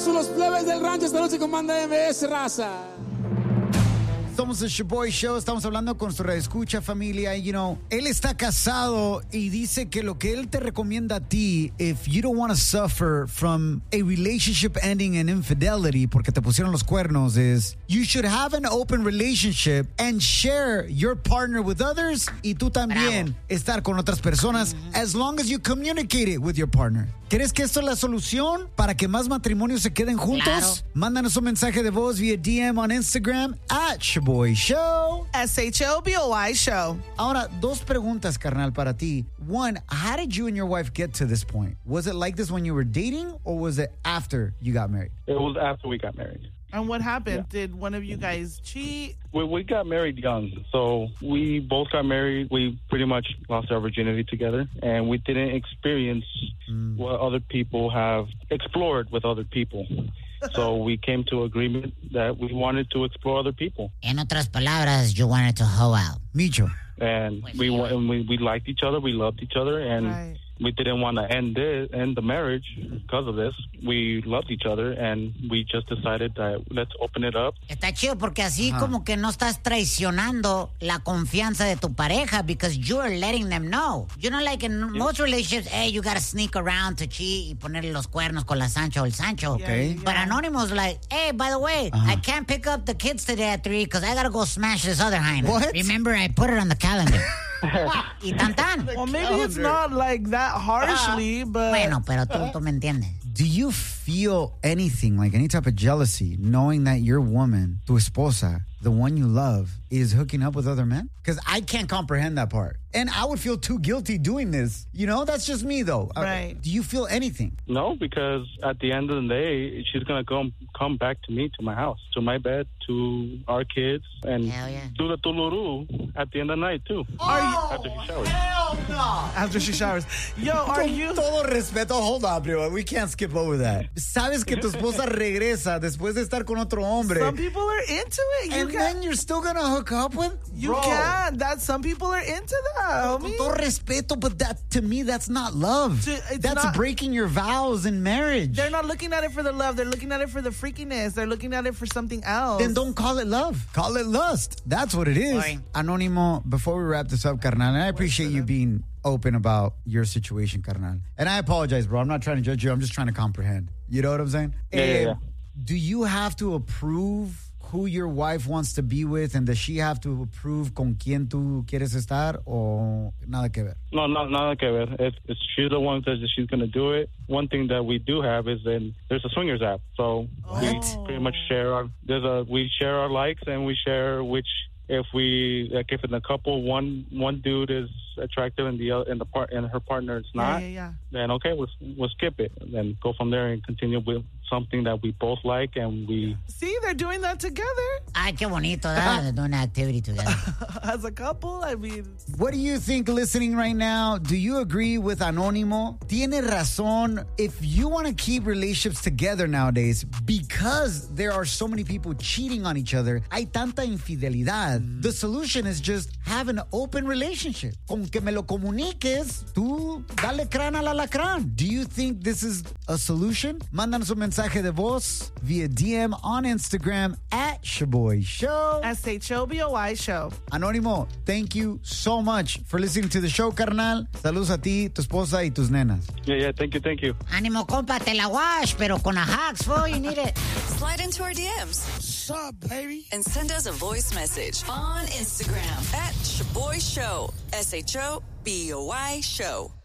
aplauso a los plebes del rancho. Esta noche con Banda MS, raza. Somos el Shaboy Show, estamos hablando con su redescucha familia. You know, él está casado y dice que lo que él te recomienda a ti, if you don't want to suffer from a relationship ending in infidelity porque te pusieron los cuernos, is you should have an open relationship and share your partner with others y tú también estar con otras personas as long as you communicate it with your partner. ¿Crees que esto es la solución para que más matrimonios se queden juntos? Claro. Mándanos un mensaje de voz vía DM on Instagram at Shaboy Show. SHOBOY Show. Ahora, dos preguntas, carnal, para ti. One, how did you and your wife get to this point? Was it like this when you were dating or was it after you got married? It was after we got married. And what happened? Did one of you guys cheat? We got married young, so we both got married. We pretty much lost our virginity together, and we didn't experience what other people have explored with other people. So we came to agreement that we wanted to explore other people. En otras palabras, you wanted to hoe out. Micho. And we liked each other, we loved each other, and we didn't want to end the marriage because of this. We loved each other, and we just decided that let's open it up. Está chido porque así como que no estás traicionando la confianza de tu pareja because you're letting them know. You know, like in most relationships, hey, you gotta sneak around to cheat y ponerle los cuernos con la Sancho o el Sancho. Okay. But Anonymous like, hey, by the way, I can't pick up the kids today at 3 because I gotta go smash this other hyena. What? Remember, I put it on the calendar. Y tan tan. Well, maybe it's not like that harshly, but... Bueno, pero tú me entiendes. Do you feel anything, like any type of jealousy, knowing that your woman, tu esposa, the one you love, is hooking up with other men? Because I can't comprehend that part. And I would feel too guilty doing this. You know, that's just me, though. Right. Do you feel anything? No, because at the end of the day, she's going to come back to me, to my house, to my bed, to our kids, and do the tuluru at the end of the night, too. After she showers. Hell no! After she showers. Yo, are you... Todo respeto, hold on, bro. We can't skip over that. Sabes que tu esposa regresa después de estar con otro hombre. Some people are into it. And then you're still going to hook up with? You Bro. can. Some people are into that, Con homie. todo respeto, but that, to me, that's not love. That's breaking your vows in marriage. They're not looking at it for the love. They're looking at it for the freakiness. They're looking at it for something else. Then don't call it love. Call it lust. That's what it is. Boy. Anónimo, before we wrap this up, carnal, and I appreciate you being open about your situation, carnal. And I apologize, bro. I'm not trying to judge you. I'm just trying to comprehend. You know what I'm saying? Yeah. Do you have to approve who your wife wants to be with, and does she have to approve con quién tú quieres estar, o nada que ver? No, nada que ver. If she's the one that says she's going to do it. One thing that we do have is then there's a swingers app. So we pretty much share we share our likes, and we share which, if in a couple one dude is attractive and her partner is not, then okay, we'll skip it and then go from there and continue with something that we both like, and we... See, they're doing that together. Ay, qué bonito, that. They're doing an activity together. As a couple, I mean... What do you think listening right now? Do you agree with Anónimo? Tiene razón. If you want to keep relationships together nowadays, because there are so many people cheating on each other, hay tanta infidelidad, the solution is just have an open relationship. Con que me lo comuniques, tú dale crán al alacrán. Do you think this is a solution? Mándanos un mensaje de voz via DM on Instagram at Shaboy Show. SHOBOY Show. Anónimo, thank you so much for listening to the show, carnal. Saludos a ti, tu esposa y tus nenas. Yeah, thank you. Ánimo, compa, te la wash, pero con a hacks, fool, you need it. Slide into our DMs. What's up, baby? And send us a voice message on Instagram at Shaboy Show. SHOBOY Show.